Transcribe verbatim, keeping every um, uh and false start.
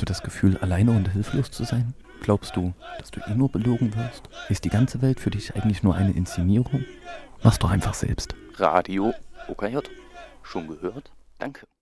du das Gefühl, alleine und hilflos zu sein? Glaubst du, dass du eh nur belogen wirst? Ist die ganze Welt für dich eigentlich nur eine Inszenierung? Mach's doch einfach selbst. Radio O K J. Schon gehört? Danke.